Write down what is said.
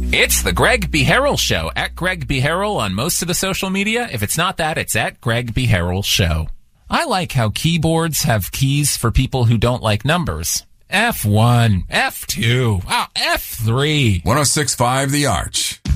It's the Greg B. Harrell Show, at Greg B. Harrell on most of the social media. If it's not that, it's at Greg B. Harrell Show. I like how keyboards have keys for people who don't like numbers. F1, F2, F3. 106.5 The Arch.